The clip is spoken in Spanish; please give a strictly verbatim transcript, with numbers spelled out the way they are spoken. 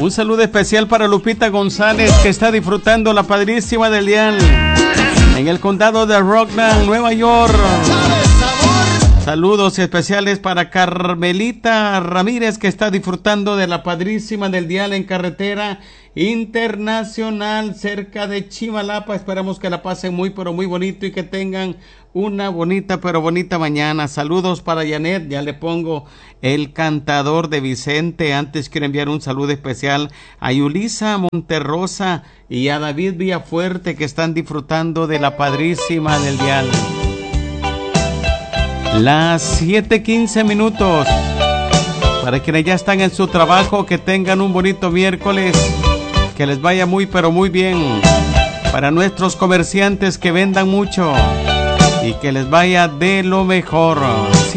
Un saludo especial para Lupita González, que está disfrutando la padrísima del Dial en el condado de Rockland, Nueva York. Saludos especiales para Carmelita Ramírez, que está disfrutando de la padrísima del Dial en carretera internacional cerca de Chimalapa. Esperamos que la pasen muy pero muy bonito y que tengan una bonita pero bonita mañana. Saludos para Janet, ya le pongo el cantador de Vicente. Antes quiero enviar un saludo especial a Yulisa Monterrosa y a David Villafuerte, que están disfrutando de la padrísima del Dial. Las siete quince minutos. Para quienes ya están en su trabajo, que tengan un bonito miércoles, que les vaya muy pero muy bien. Para nuestros comerciantes, que vendan mucho y que les vaya de lo mejor.